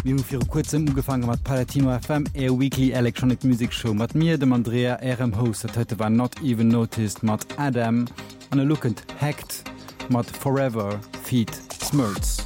wie fir kurzem ugefangen mat Palatino FM e Weekly Electronic Music Show mat mir dem Andrea RM Host huete war not even noticed mat Adam an e lookend hackt mat Forever Feet Smurts.